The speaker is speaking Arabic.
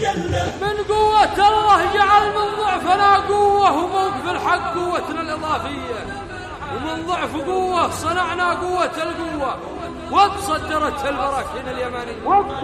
من قوة الله جعل من ضعفنا قوة، وموقف الحق قوتنا الإضافية، ومن ضعف قوة صنعنا قوة القوة، وتصدرت البراكين اليمانية.